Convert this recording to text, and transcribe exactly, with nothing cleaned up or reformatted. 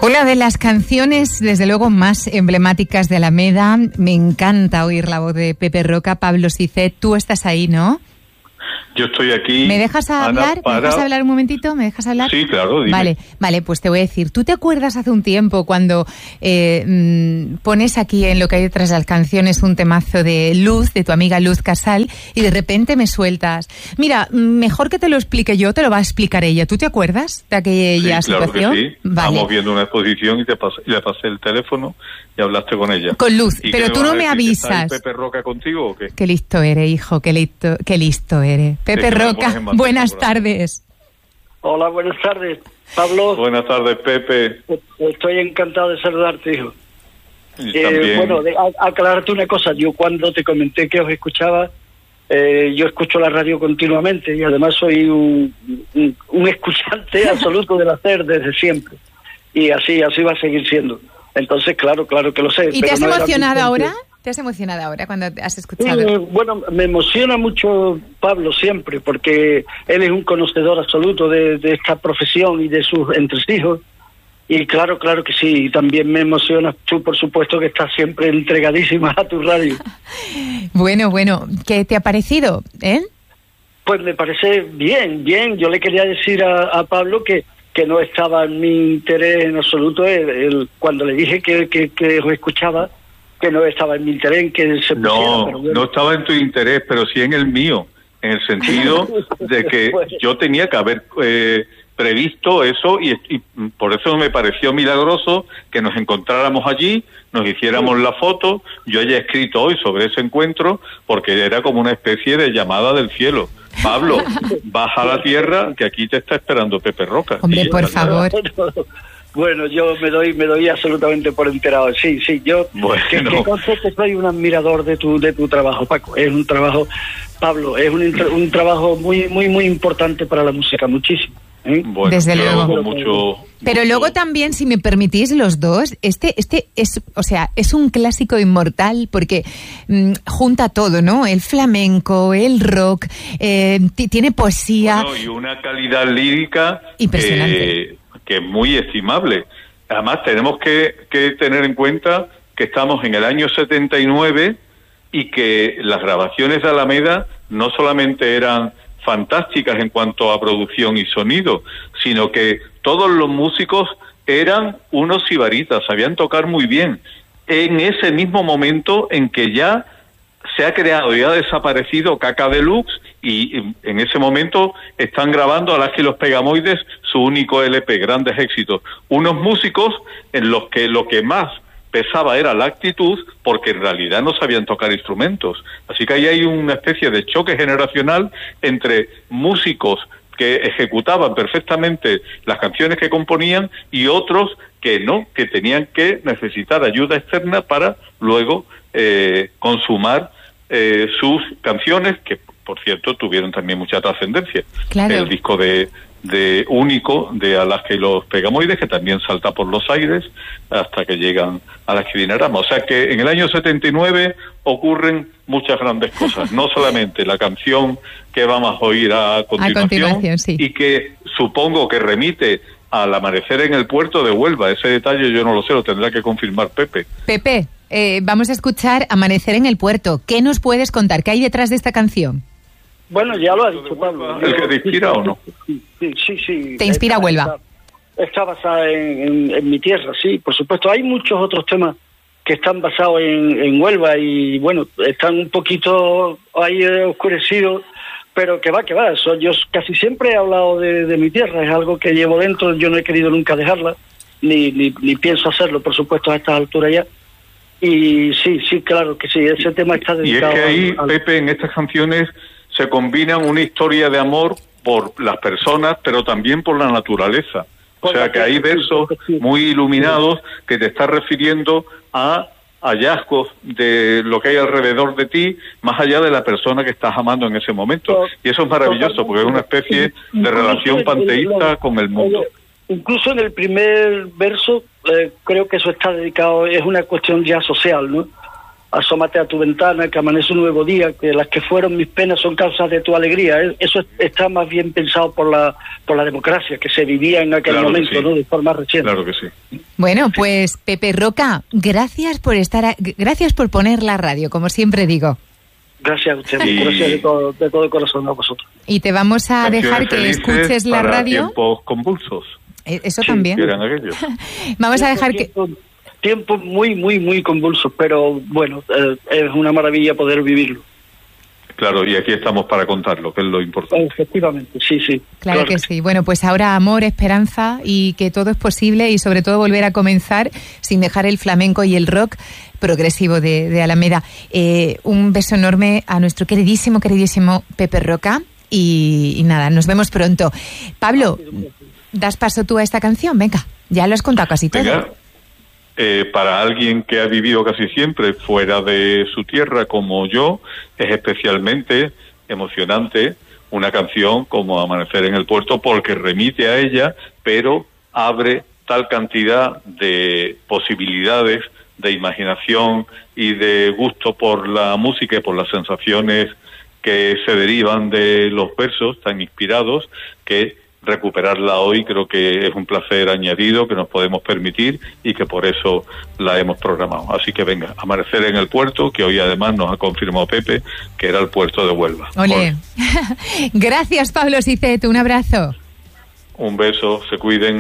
Una de las canciones, desde luego, más emblemáticas de Alameda. Me encanta oír la voz de Pepe Roca. Pablo Sicet, tú estás ahí, ¿no? Yo estoy aquí. ¿Me dejas hablar? Ana, para... ¿Me dejas hablar un momentito? ¿Me dejas hablar? Sí, claro, dime. Vale, vale, pues te voy a decir. ¿Tú te acuerdas hace un tiempo cuando eh, mmm, pones aquí en lo que hay detrás de las canciones un temazo de Luz, de tu amiga Luz Casal, y de repente me sueltas? Mira, mejor que te lo explique yo, te lo va a explicar ella. ¿Tú te acuerdas de aquella sí, claro situación? Que sí. Vale. Estamos viendo una exposición y te pasé, le pasé el teléfono y hablaste con ella. Con Luz, pero tú no me avisas. ¿Está ahí Pepe Roca contigo o qué? Qué listo eres, hijo, qué listo, qué listo eres. Pepe Roca, buenas tardes. Hola, buenas tardes, Pablo. Buenas tardes, Pepe. Estoy encantado de saludarte, hijo. Y eh, también... Bueno, de, a, aclararte una cosa. Yo cuando te comenté que os escuchaba, eh, yo escucho la radio continuamente y además soy un, un, un escuchante absoluto del hacer desde siempre. Y así, así va a seguir siendo. Entonces, claro, claro que lo sé. ¿Y te has no emocionado ahora? ¿Te has emocionado ahora cuando has escuchado? Eh, bueno, me emociona mucho Pablo siempre, porque él es un conocedor absoluto de, de esta profesión y de sus entresijos. Y claro, claro que sí. Y también me emocionas tú, por supuesto, que estás siempre entregadísima a tu radio. Bueno, bueno, ¿qué te ha parecido, eh? Pues me parece bien, bien. Yo le quería decir a, a Pablo que, que no estaba en mi interés en absoluto. Él, él, cuando le dije que, que, que os escuchaba, que no estaba en mi interés en que se pusiera. No, pero bueno. No estaba en tu interés, pero sí en el mío, en el sentido de que yo tenía que haber eh, previsto eso y, y por eso me pareció milagroso que nos encontráramos allí, nos hiciéramos la foto, yo haya escrito hoy sobre ese encuentro, porque era como una especie de llamada del cielo. Pablo, baja a la tierra, que aquí te está esperando Pepe Roca. Hombre, por favor. Bueno, yo me doy me doy absolutamente por enterado. Sí, sí, yo bueno. que, que conste que soy un admirador de tu de tu trabajo, Paco. Es un trabajo, Pablo, es un, un trabajo muy muy muy importante para la música, muchísimo. ¿eh? Bueno, desde luego. Mucho, Pero mucho... luego también, si me permitís los dos, este este es, o sea, es un clásico inmortal porque mmm, junta todo, ¿no? El flamenco, el rock, eh, t- tiene poesía. Bueno, y una calidad lírica impresionante. Eh, que es muy estimable. Además, tenemos que, que tener en cuenta que estamos en el año setenta y nueve y que las grabaciones de Alameda no solamente eran fantásticas en cuanto a producción y sonido, sino que todos los músicos eran unos sibaritas, sabían tocar muy bien. En ese mismo momento en que ya se ha creado y ha desaparecido Caca Deluxe y en ese momento están grabando Alaska y los Pegamoides su único L P, Grandes Éxitos. Unos músicos en los que lo que más pesaba era la actitud, porque en realidad no sabían tocar instrumentos. Así que ahí hay una especie de choque generacional entre músicos que ejecutaban perfectamente las canciones que componían y otros que no, que tenían que necesitar ayuda externa para luego eh, consumar eh, sus canciones, que por cierto tuvieron también mucha trascendencia. Claro. El disco de, de Único de Alaska y los Pegamoides, que también salta por los aires hasta que llegan a la Dinarama. O sea que en el año setenta y nueve ocurren muchas grandes cosas, no solamente la canción que vamos a oír a continuación, a continuación sí. Y que supongo que remite al amanecer en el puerto de Huelva. Ese detalle yo no lo sé, lo tendrá que confirmar Pepe. Pepe, eh, vamos a escuchar Amanecer en el puerto. ¿Qué nos puedes contar? ¿Qué hay detrás de esta canción? Bueno, ya lo ha dicho Pablo. ¿El que te inspira o no? Sí, sí, sí. ¿Te inspira Huelva? Está, está basada en, en, en mi tierra, sí, por supuesto. Hay muchos otros temas que están basados en, en Huelva y, bueno, están un poquito ahí oscurecidos, pero que va, que va. Eso, yo casi siempre he hablado de, de mi tierra, es algo que llevo dentro, yo no he querido nunca dejarla, ni, ni, ni pienso hacerlo, por supuesto, a estas alturas ya. Y sí, sí, claro que sí, ese tema está dedicado. Y es que ahí, al, al... Pepe, en estas canciones se combinan una historia de amor por las personas, pero también por la naturaleza. O sea que hay versos muy iluminados que te están refiriendo a hallazgos de lo que hay alrededor de ti, más allá de la persona que estás amando en ese momento. Y eso es maravilloso, porque es una especie de relación panteísta con el mundo. Incluso en el primer verso, eh, creo que eso está dedicado, es una cuestión ya social, ¿no? asómate a tu ventana, que amanece un nuevo día, que las que fueron mis penas son causas de tu alegría. Eso está más bien pensado por la por la democracia que se vivía en aquel claro momento, sí. ¿no? De forma reciente. Claro que sí. Bueno, pues Pepe Roca, gracias por estar, a, gracias por poner la radio, como siempre digo. Gracias a ustedes, y... gracias de todo, de todo corazón a vosotros. Y te vamos a Canciones dejar que escuches la para radio. Tiempos convulsos. Eso sí, también. Eran aquellos. Vamos a dejar que... Tiempos muy, muy, muy convulsos, pero bueno, eh, es una maravilla poder vivirlo. Claro, y aquí estamos para contarlo, que es lo importante. Efectivamente, sí, sí. Claro, claro que sí. Bueno, pues ahora amor, esperanza y que todo es posible y sobre todo volver a comenzar sin dejar el flamenco y el rock progresivo de, de Alameda. Eh, un beso enorme a nuestro queridísimo, queridísimo Pepe Roca y, y nada, nos vemos pronto. Pablo, ¿das paso tú a esta canción? Venga, ya lo has contado casi todo. Venga. Eh, para alguien que ha vivido casi siempre fuera de su tierra como yo, es especialmente emocionante una canción como Amanecer en el Puerto, porque remite a ella, pero abre tal cantidad de posibilidades, de imaginación y de gusto por la música y por las sensaciones que se derivan de los versos tan inspirados, que recuperarla hoy creo que es un placer añadido que nos podemos permitir y que por eso la hemos programado. Así que venga, Amanecer en el Puerto, que hoy además nos ha confirmado Pepe que era el puerto de Huelva. Ole. Gracias, Pablo Sicet, un abrazo. Un beso, se cuiden.